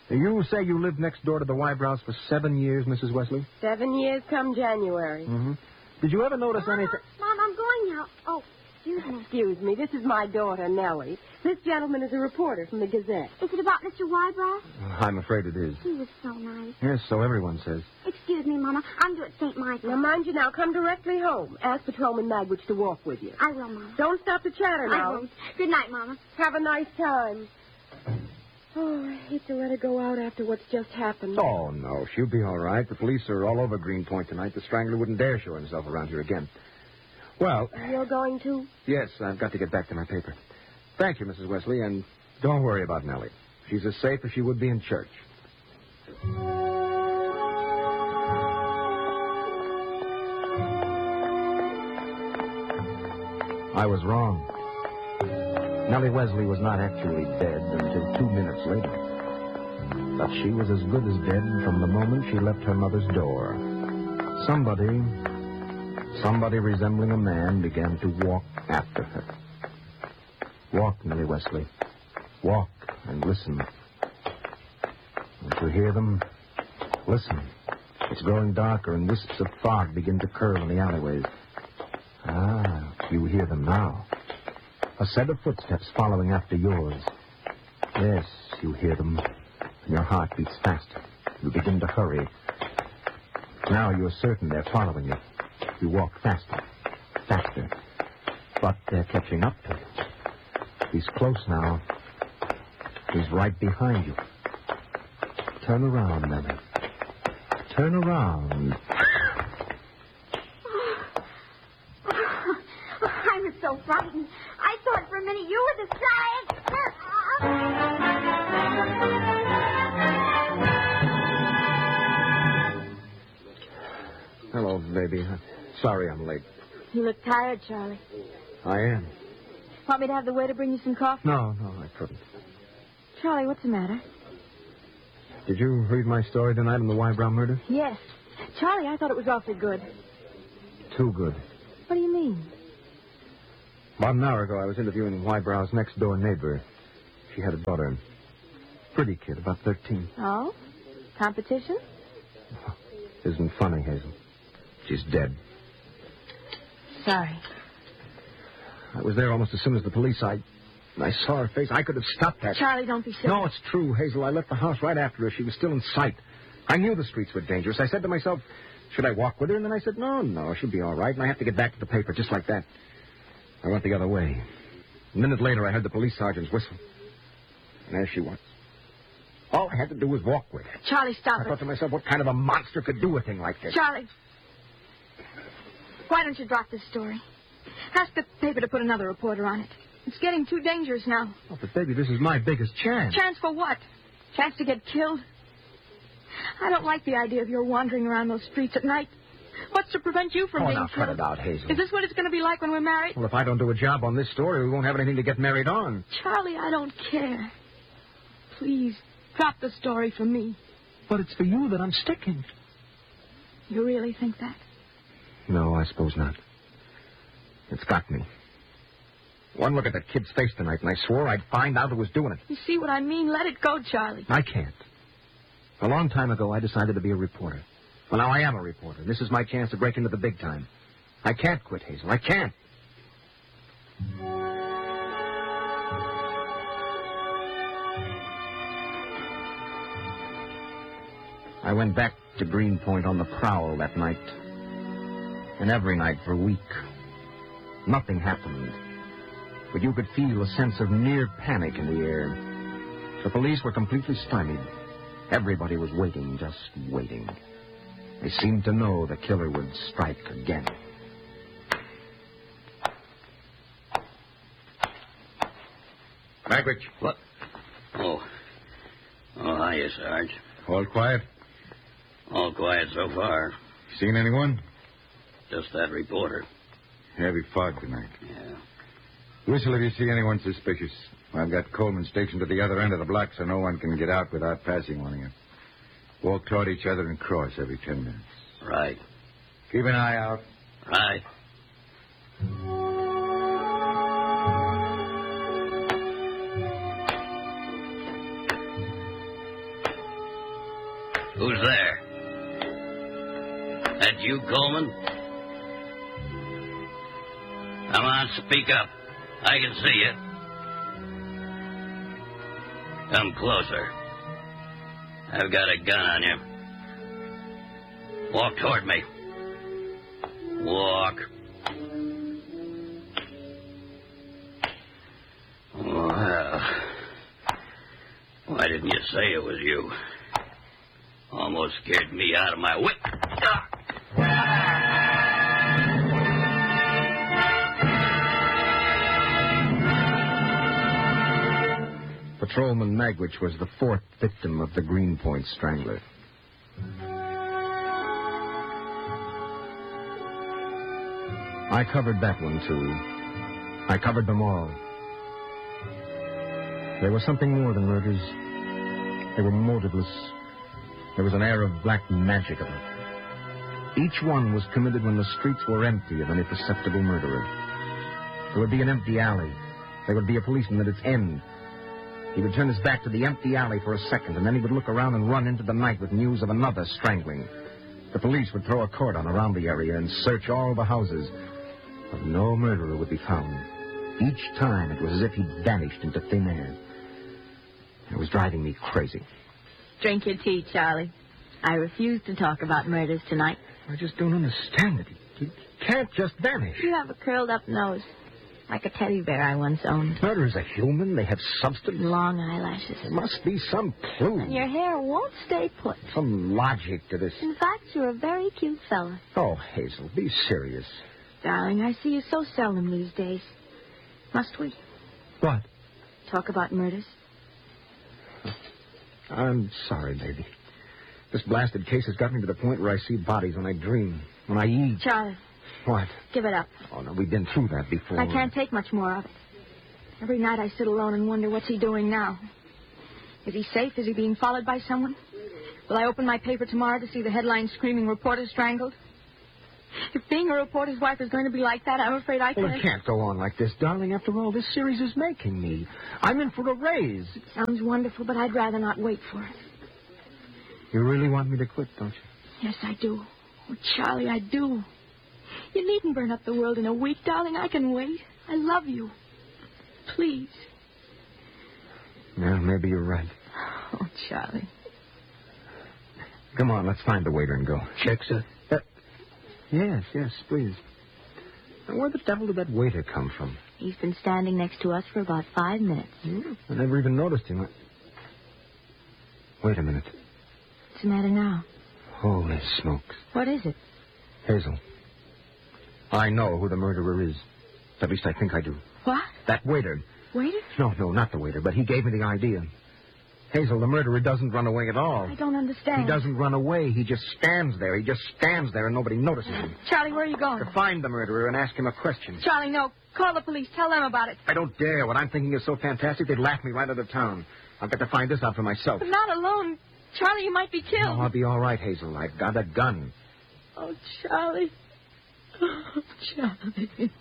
You say you lived next door to the Wybrows for 7 years, Mrs. Wesley? 7 years come January. Mm-hmm. Did you ever notice anything? Mom, I'm going now. Oh, excuse me. Excuse me, this is my daughter, Nellie. This gentleman is a reporter from the Gazette. Is it about Mr. Wybrow? I'm afraid it is. He was so nice. Yes, so everyone says. Excuse me, Mama. I'm due at St. Michael. Now, mind you now, come directly home. Ask Patrolman Magwitch to walk with you. I will, Mama. Don't stop to chatter now. I won't. Good night, Mama. Have a nice time. Oh, I hate to let her go out after what's just happened. Oh, no, she'll be all right. The police are all over Greenpoint tonight. The Strangler wouldn't dare show himself around here again. Well... You're going to? Yes, I've got to get back to my paper. Thank you, Mrs. Wesley, and don't worry about Nellie. She's as safe as she would be in church. I was wrong. Nellie Wesley was not actually dead until 2 minutes later. But she was as good as dead from the moment she left her mother's door. Somebody resembling a man began to walk after her. Walk, Nellie Wesley. Walk and listen. Don't you hear them? Listen. It's growing darker and wisps of fog begin to curl in the alleyways. Ah, you hear them now. A set of footsteps following after yours. Yes, you hear them. And your heart beats faster. You begin to hurry. Now you're certain they're following you. You walk faster. Faster. But they're catching up to you. He's close now. He's right behind you. Turn around, Nellie. Turn around. I was so frightened. I thought for a minute you were the giant. Hello, baby. Sorry I'm late. You look tired, Charlie. I am. Want me to have the waiter bring you some coffee? No, I couldn't. Charlie, what's the matter? Did you read my story tonight on the Wybrow murder? Yes. Charlie, I thought it was awfully good. Too good. What do you mean? About an hour ago, I was interviewing Wybrow's next-door neighbor. She had a daughter. Pretty kid, about 13. Oh? Competition? Isn't funny, Hazel. She's dead. Sorry. I was there almost as soon as the police. I saw her face. I could have stopped that. Charlie, don't be silly. No, it's true, Hazel. I left the house right after her. She was still in sight. I knew the streets were dangerous. I said to myself, should I walk with her? And then I said, no, she'll be all right. And I have to get back to the paper just like that. I went the other way. A minute later, I heard the police sergeant's whistle. And there she was. All I had to do was walk with her. Charlie, stop I it. thought to myself, what kind of a monster could do a thing like this? Charlie. Why don't you drop this story? Ask the paper to put another reporter on it. It's getting too dangerous now. Oh, but, baby, this is my biggest chance. Chance for what? Chance to get killed? I don't like the idea of your wandering around those streets at night. What's to prevent you from being now, killed? cut it out, Hazel. Is this what it's going to be like when we're married? Well, if I don't do a job on this story, we won't have anything to get married on. Charlie, I don't care. Please, drop the story for me. But it's for you that I'm sticking. You really think that? No, I suppose not. It's got me. One look at that kid's face tonight, and I swore I'd find out who was doing it. You see what I mean? Let it go, Charlie. I can't. A long time ago, I decided to be a reporter. Well, now I am a reporter. This is my chance to break into the big time. I can't quit, Hazel. I can't. I went back to Greenpoint on the prowl that night. And every night for a week. Nothing happened. But you could feel a sense of near panic in the air. The police were completely stymied. Everybody was waiting, just waiting. They seemed to know the killer would strike again. Magwitch. What? Oh, hiya, Sarge. All quiet? All quiet so far. Seen anyone? Just that reporter. Heavy fog tonight. Yeah. Whistle if you see anyone suspicious. I've got Coleman stationed at the other end of the block so no one can get out without passing one of you. Walk toward each other and cross every 10 minutes. Right. Keep an eye out. Right. Who's there? That you, Coleman? Come on, speak up. I can see you. Come closer. I've got a gun on you. Walk toward me. Walk. Well, why didn't you say it was you? Almost scared me out of my wit. Patrolman Magwitch was the fourth victim of the Greenpoint Strangler. I covered that one, too. I covered them all. They were something more than murders. They were motiveless. There was an air of black magic about them. Each one was committed when the streets were empty of any perceptible murderer. There would be an empty alley. There would be a policeman at its end. He would turn his back to the empty alley for a second, and then he would look around and run into the night with news of another strangling. The police would throw a cordon around the area and search all the houses, but no murderer would be found. Each time it was as if he'd vanished into thin air. It was driving me crazy. Drink your tea, Charlie. I refuse to talk about murders tonight. I just don't understand it. He can't just vanish. You have a curled-up nose, like a teddy bear I once owned. Murderers are human. They have substance. Long eyelashes. There must be some clue. And your hair won't stay put. Some logic to this. In fact, you're a very cute fella. Oh, Hazel, be serious. Darling, I see you so seldom these days. Must we What? talk about murders? I'm sorry, baby. This blasted case has got me to the point where I see bodies when I dream, when I eat. Charlie, What? give it up. Oh, no, we've been through that before. I can't take much more of it. Every night I sit alone and wonder what's he doing now. Is he safe? Is he being followed by someone? Will I open my paper tomorrow to see the headline screaming, "Reporter strangled"? If being a reporter's wife is going to be like that, I'm afraid I Well, can't. it can't go on like this, darling. After all, this series is making me. I'm in for a raise. Sounds wonderful, but I'd rather not wait for it. You really want me to quit, don't you? Yes, I do. Oh, Charlie, I do. You needn't burn up the world in a week, darling. I can wait. I love you. Please. Yeah, maybe you're right. Oh, Charlie. Come on, let's find the waiter and go. Check, sir? Yes, please. Now, where the devil did that waiter come from? He's been standing next to us for about 5 minutes. I never even noticed him. Wait a minute. What's the matter now? Holy smokes. What is it? Hazel, I know who the murderer is. At least I think I do. What? That waiter. Waiter? No, not the waiter, but he gave me the idea. Hazel, the murderer doesn't run away at all. I don't understand. He doesn't run away. He just stands there. He just stands there and nobody notices him. Charlie, where are you going? To find the murderer and ask him a question. Charlie, no. Call the police. Tell them about it. I don't dare. What I'm thinking is so fantastic, they'd laugh me right out of town. I've got to find this out for myself. But not alone. Charlie, you might be killed. No, I'll be all right, Hazel. I've got a gun. Oh, Charlie. Oh, Charlie.